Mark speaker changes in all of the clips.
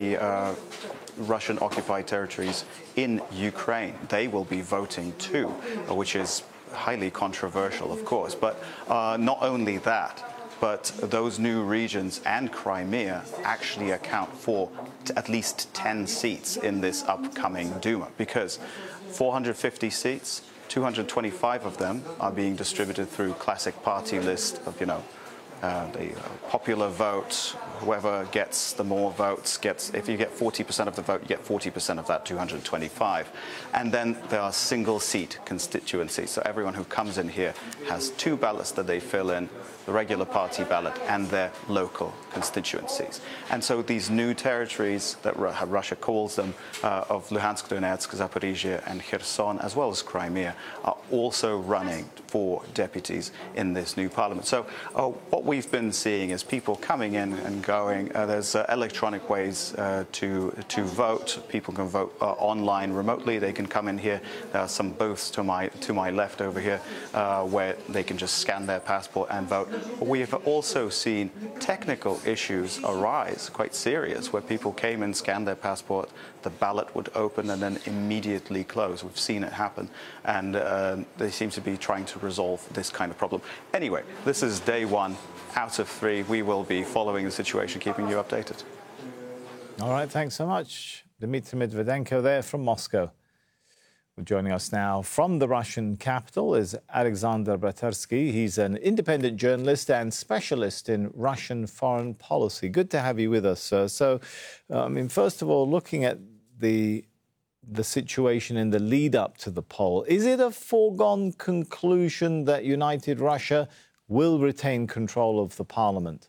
Speaker 1: the Russian-occupied territories in Ukraine. They will be voting too, which is highly controversial, of course. But not only that, but those new regions and Crimea actually account for at least 10 seats in this upcoming Duma, because 450 seats, 225 of them are being distributed through classic party list of, the popular vote. Whoever gets the more votes gets, if you get 40% of the vote, you get 40% of that 225. And then there are single seat constituencies. So everyone who comes in here has two ballots that they fill in, the regular party ballot and their local constituencies. And so these new territories that Russia calls them, of Luhansk, Donetsk, Zaporizhia and Kherson, as well as Crimea, are also running for deputies in this new parliament. So what we've been seeing is people coming in and going. There's electronic ways to vote. People can vote online remotely. They can come in here. There are some booths to my left over here where they can just scan their passport and vote. But we have also seen technical issues arise, quite serious, where people came and scanned their passport, the ballot would open and then immediately close. We've seen it happen, and they seem to be trying to resolve this kind of problem. Anyway, this is day 1 out of 3. We will be following the situation, keeping you updated.
Speaker 2: All right, thanks so much. Dmitry Medvedenko there from Moscow. Joining us now from the Russian capital is Alexander Bratersky. He's an independent journalist and specialist in Russian foreign policy. Good to have you with us, sir. So, first of all, looking at the situation in the lead up to the poll, is it a foregone conclusion that United Russia will retain control of the parliament?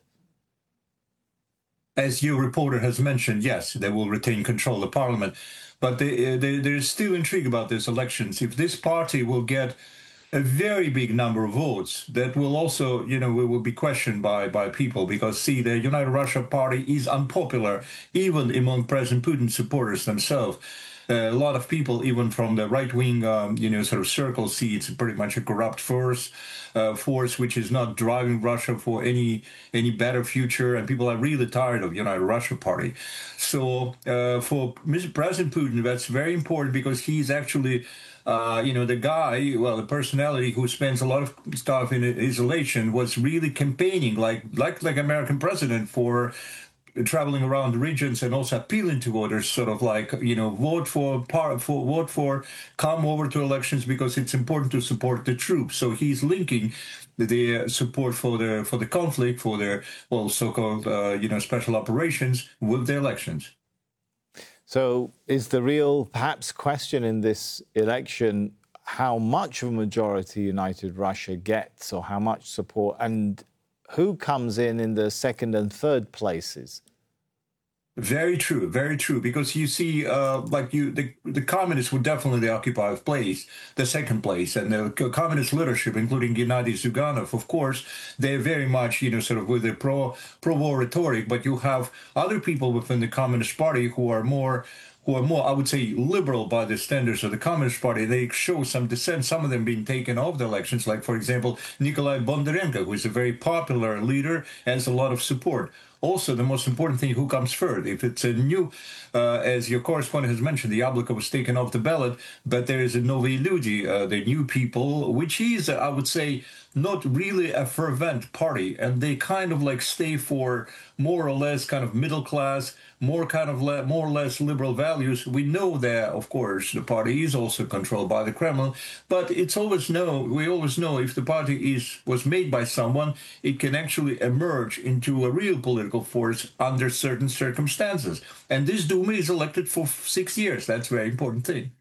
Speaker 3: As your reporter has mentioned, yes, they will retain control of the parliament. But there's still intrigue about these elections. If this party will get a very big number of votes, that will also, will be questioned by people, because, see, the United Russia Party is unpopular, even among President Putin supporters themselves. A lot of people, even from the right-wing, sort of circle, see it's pretty much a corrupt force which is not driving Russia for any better future, and people are really tired of United Russia Party. So for Mr. President Putin, that's very important, because he's actually the guy, the personality who spends a lot of stuff in isolation, was really campaigning like American president for traveling around the regions and also appealing to voters, sort of like, vote for, come over to elections, because it's important to support the troops. So he's linking the support for the conflict, for their so-called special operations, with the elections.
Speaker 2: So is the real perhaps question in this election how much of a majority United Russia gets, or how much support, and who comes in the second and third places?
Speaker 3: Very true, because you see, the communists would definitely occupy the second place, and the communist leadership, including Gennady Zyuganov, of course, they're very much, sort of with the pro-war rhetoric, but you have other people within the Communist Party who are more, I would say, liberal by the standards of the Communist Party. They show some dissent, some of them being taken off the elections, like, for example, Nikolai Bondarenko, who is a very popular leader, has a lot of support. Also, the most important thing, who comes first. If it's a new, as your correspondent has mentioned, the Yabloko was taken off the ballot, but there is a Novые люди, the new people, which is, I would say, not really a fervent party, and they kind of like stay for more or less kind of middle class, more or less liberal values. We know that, of course, the party is also controlled by the Kremlin, but we always know if the party was made by someone, it can actually emerge into a real political force under certain circumstances. And this Duma is elected for 6 years. That's a very important thing.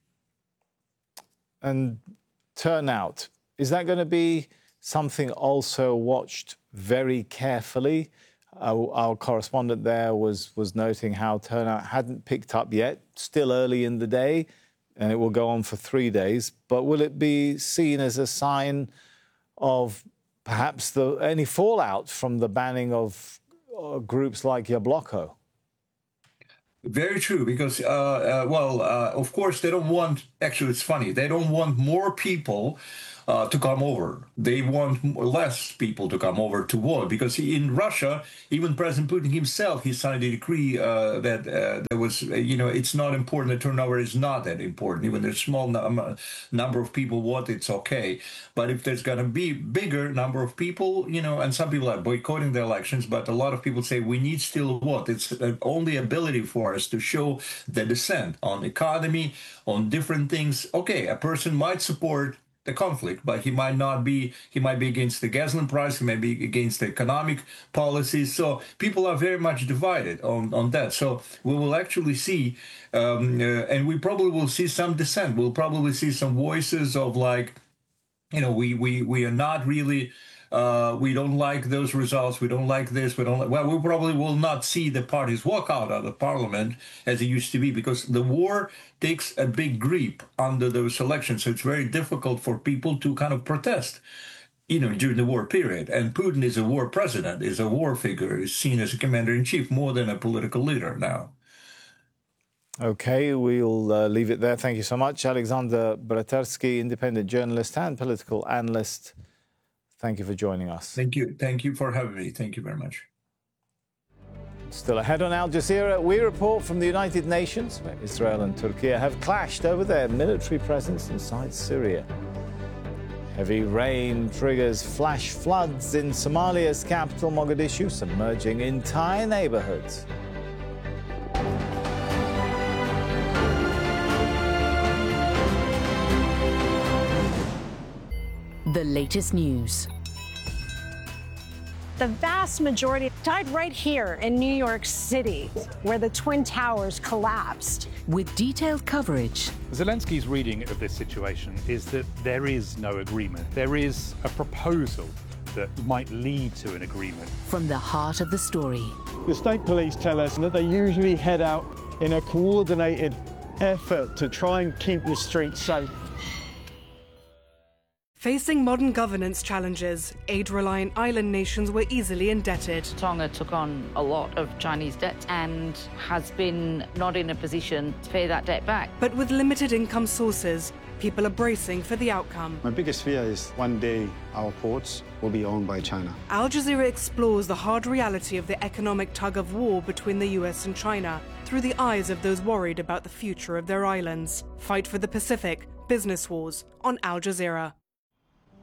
Speaker 2: And turnout, is that going to be something also watched very carefully? Our correspondent there was noting how turnout hadn't picked up yet, still early in the day, and it will go on for 3 days. But will it be seen as a sign of perhaps any fallout from the banning of groups like Yabloko?
Speaker 3: Very true, because, of course, they don't want, actually, it's funny, they don't want more people to come over. They want less people to come over to vote, because in Russia, even President Putin himself, he signed a decree that there was, it's not important. The turnover is not that important. Even a small number of people vote, it's okay. But if there's going to be bigger number of people, and some people are boycotting the elections, but a lot of people say we need still vote. It's the only ability for us to show the dissent on economy, on different things. Okay, a person might support the conflict, but he might be against the gasoline price, he might be against the economic policies. So people are very much divided on that. So we will actually see, and we probably will see some dissent. We'll probably see some voices of like, we are not really, we don't like those results, we don't like this, we probably will not see the parties walk out of the parliament as it used to be, because the war takes a big grip under those elections. So it's very difficult for people to kind of protest, during the war period. And Putin is a war president, is a war figure, is seen as a commander-in-chief more than a political leader now.
Speaker 2: Okay, we'll leave it there. Thank you so much. Alexander Bratersky, independent journalist and political analyst. Thank you for joining us.
Speaker 3: Thank you. Thank you for having me. Thank you very much.
Speaker 2: Still ahead on Al Jazeera, we report from the United Nations, where Israel and Turkey have clashed over their military presence inside Syria. Heavy rain triggers flash floods in Somalia's capital, Mogadishu, submerging entire neighborhoods.
Speaker 4: The latest news.
Speaker 5: The vast majority died right here in New York City, where the Twin Towers collapsed.
Speaker 4: With detailed coverage.
Speaker 6: Zelensky's reading of this situation is that there is no agreement. There is a proposal that might lead to an agreement.
Speaker 4: From the heart of the story.
Speaker 7: The state police tell us that they usually head out in a coordinated effort to try and keep the streets safe.
Speaker 8: Facing modern governance challenges, aid-reliant island nations were easily indebted.
Speaker 9: Tonga took on a lot of Chinese debt and has been not in a position to pay that debt back.
Speaker 8: But with limited income sources, people are bracing for the outcome.
Speaker 10: My biggest fear is one day our ports will be owned by China.
Speaker 8: Al Jazeera explores the hard reality of the economic tug-of-war between the US and China through the eyes of those worried about the future of their islands. Fight for the Pacific, Business Wars on Al Jazeera.